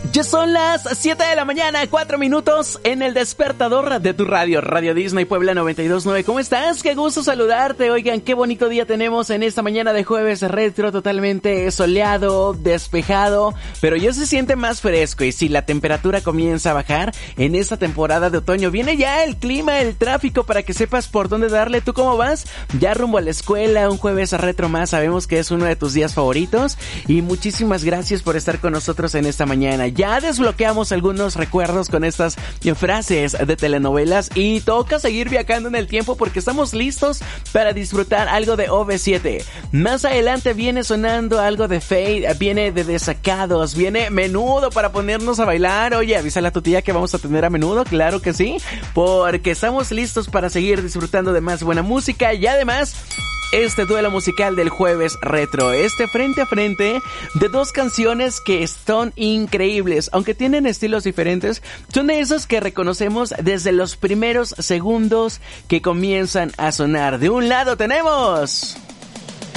Ya son las 7 de la mañana, 4 minutos en el despertador de tu radio, Radio Disney Puebla 92.9. ¿Cómo estás? Qué gusto saludarte. Oigan, qué bonito día tenemos en esta mañana de jueves retro, totalmente soleado, despejado, pero ya se siente más fresco y si la temperatura comienza a bajar en esta temporada de otoño, viene ya el clima, el tráfico para que sepas por dónde darle. ¿Tú cómo vas? Ya rumbo a la escuela, un jueves retro más, sabemos que es uno de tus días favoritos y muchísimas gracias por estar con nosotros en esta mañana. Ya desbloqueamos algunos recuerdos con estas frases de telenovelas y toca seguir viajando en el tiempo porque estamos listos para disfrutar algo de OV7. Más adelante viene sonando algo de Fade, viene de Desacados, viene Menudo para ponernos a bailar. Oye, avísale a tu tía que vamos a tener a Menudo, claro que sí, porque estamos listos para seguir disfrutando de más buena música y además este duelo musical del jueves retro, este frente a frente de dos canciones que son increíbles, aunque tienen estilos diferentes, son de esos que reconocemos desde los primeros segundos que comienzan a sonar. De un lado tenemos